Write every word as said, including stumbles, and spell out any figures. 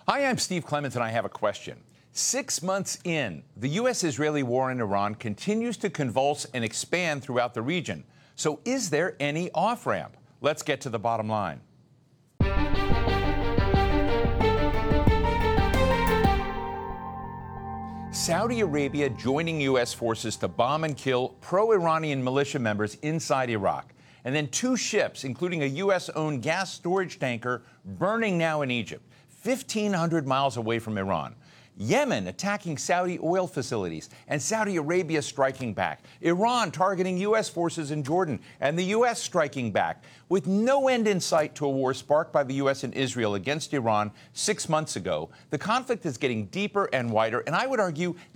Hi, I'm Steve Clements, and I have a question. Six months in, the U S-Israeli war in Iran continues to convulse and expand throughout the region. So is there any off-ramp? Let's get to the bottom line. Saudi Arabia joining U S forces to bomb and kill pro-Iranian militia members inside Iraq. And then two ships, including a U S-owned gas storage tanker, burning now in Egypt, fifteen hundred miles away from Iran. Yemen attacking Saudi oil facilities and Saudi Arabia striking back. Iran targeting U S forces in Jordan and the U S striking back, with no end in sight to a war sparked by the U S and Israel against Iran six months ago. The conflict is getting deeper and wider, and I would argue